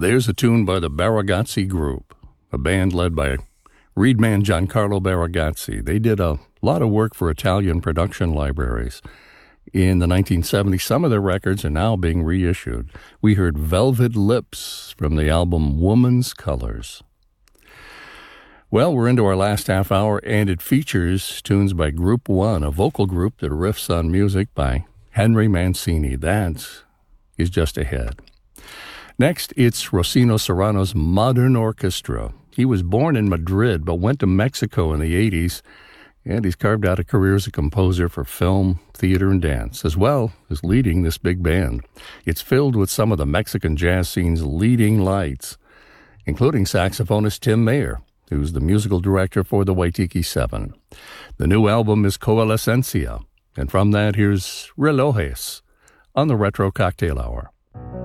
There's a tune by the Baragazzi Group, a band led by reed man Giancarlo Baragazzi. They did a lot of work for Italian production libraries. In the 1970s, some of their records are now being reissued. We heard Velvet Lips from the album Woman's Colors. Well, we're into our last half hour, and it features tunes by Group One, a vocal group that riffs on music by Henry Mancini. That is just ahead. Next, it's Rosino Serrano's Modern Orchestra. He was born in Madrid, but went to Mexico in the 80s, and he's carved out a career as a composer for film, theater, and dance, as well as leading this big band. It's filled with some of the Mexican jazz scene's leading lights, including saxophonist Tim Mayer, who's the musical director for the Waitiki Seven. The new album is Coalescencia, and from that, here's Relojes on the Retro Cocktail Hour.